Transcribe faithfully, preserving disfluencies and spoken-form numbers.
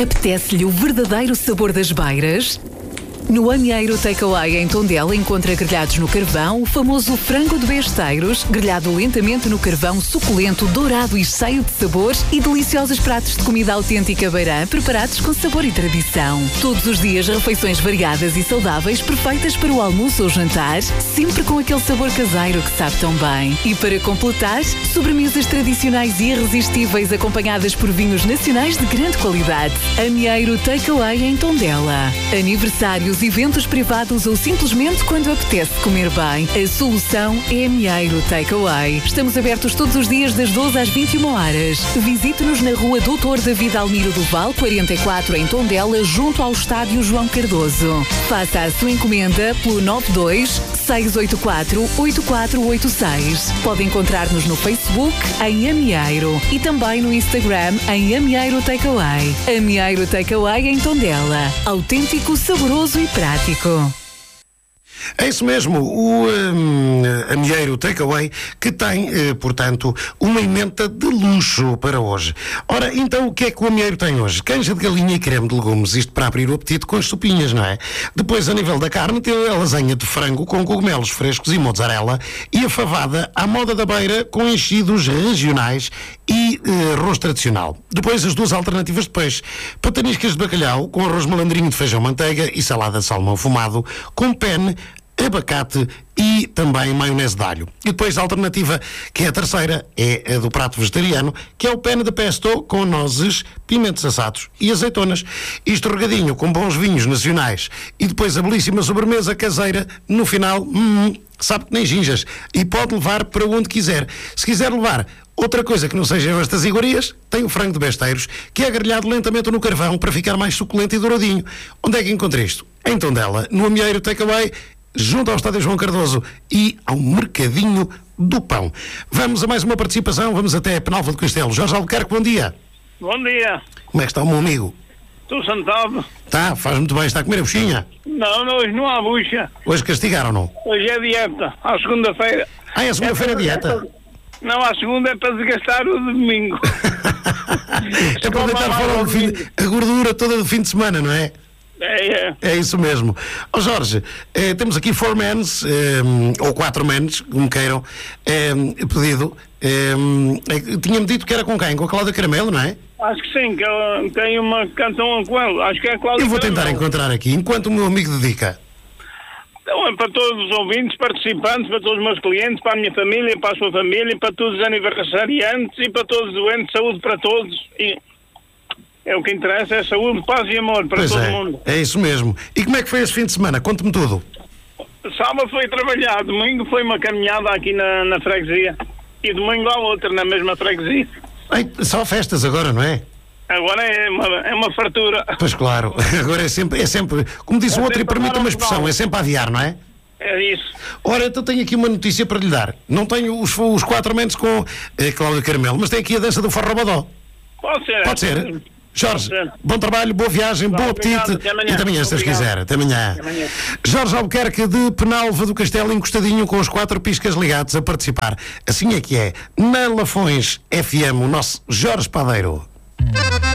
Apetece-lhe o verdadeiro sabor das beiras? No Amieiro Takeaway em Tondela encontra grelhados no carvão, o famoso frango de besteiros, grelhado lentamente no carvão, suculento, dourado e cheio de sabores, e deliciosos pratos de comida autêntica beirã, preparados com sabor e tradição. Todos os dias refeições variadas e saudáveis, perfeitas para o almoço ou jantar, sempre com aquele sabor caseiro que sabe tão bem. E para completar, sobremesas tradicionais e irresistíveis acompanhadas por vinhos nacionais de grande qualidade. Amieiro Takeaway em Tondela. Aniversários, eventos privados ou simplesmente quando apetece comer bem, a solução é Amieiro Takeaway. Estamos abertos todos os dias das doze às vinte e uma horas. Visite-nos na rua doutor David Almiro do Val, quarenta e quatro, em Tondela, junto ao estádio João Cardoso. Faça a sua encomenda pelo nove dois seis oito quatro oito quatro oito seis. Pode encontrar-nos no Facebook em Amieiro e também no Instagram em Amieiro Takeaway. Amieiro Takeaway em Tondela. Autêntico, saboroso e prático. É isso mesmo, o um, Amieiro Takeaway, que tem, eh, portanto, uma emenda de luxo para hoje. Ora, então, o que é que o Amieiro tem hoje? Canja de galinha e creme de legumes, isto para abrir o apetite com as sopinhas, não é? Depois, a nível da carne, tem a lasanha de frango com cogumelos frescos e mozzarella, e a favada à moda da beira com enchidos regionais e eh, arroz tradicional. Depois, as duas alternativas de peixe: pataniscas de bacalhau com arroz malandrinho de feijão manteiga e salada de salmão fumado com penne, abacate e também maionese de alho. E depois a alternativa, que é a terceira, é a do prato vegetariano, que é o penne de pesto com nozes, pimentos assados e azeitonas. Isto regadinho com bons vinhos nacionais. E depois a belíssima sobremesa caseira no final, hum, sabe que nem ginjas. E pode levar para onde quiser. Se quiser levar outra coisa que não sejam estas iguarias, tem o frango de besteiros, que é grelhado lentamente no carvão para ficar mais suculento e douradinho. Onde é que encontrei isto? Em Tondela, no Amieiro Takeaway, junto ao estádio João Cardoso e ao Mercadinho do Pão. Vamos a mais uma participação, vamos até a Penalva do Castelo. Jorge Albuquerque, bom dia. Bom dia. Como é que está o meu amigo? Estou sentado. Tá, faz muito bem, está a comer a buchinha? Não, não, hoje não há bucha. Hoje castigaram, não? Hoje é dieta, à segunda-feira. Ah, é a segunda-feira é para, dieta? É para, não, à segunda é para desgastar o domingo. É para deitar fora o fim, a gordura toda do fim de semana, não é? É, é. É isso mesmo. Ó oh, Jorge, eh, temos aqui four mens, eh, ou quatro mens, como queiram, eh, pedido. Eh, Tinha-me dito que era com quem? Com a Cláudia Caramelo, não é? Acho que sim, que ela tem uma canção com ela. Acho que é a Cláudia Eu vou tentar Caramelo. encontrar aqui, enquanto o meu amigo dedica. Então é para todos os ouvintes, participantes, para todos os meus clientes, para a minha família, para a sua família, para todos os aniversariantes e para todos os doentes, saúde para todos. E é o que interessa, é saúde, paz e amor para pois todo é, mundo. É isso mesmo. E como é que foi esse fim de semana? Conte-me tudo. Sábado foi trabalhar, domingo foi uma caminhada aqui na, na freguesia e domingo há outra na mesma freguesia. Ei, só festas agora, não é? Agora é uma, é uma fartura. Pois claro, agora é sempre, é sempre como disse o outro, e permita uma expressão, é sempre a adiar, não é? É isso. Ora, então tenho aqui uma notícia para lhe dar. Não tenho os, os quatro mentes com a Cláudia Caramelo, mas tenho aqui a dança do Forrobodó. Pode ser. Pode ser? Jorge, Pode ser. bom trabalho, boa viagem, Tá, bom obrigado. apetite. Até amanhã. E até amanhã, se Deus Obrigado. quiser. Até amanhã. Até amanhã. Jorge Albuquerque, de Penalva do Castelo, encostadinho com os quatro piscas ligados a participar. Assim é que é. Na Lafões F M, o nosso Jorge Padeiro.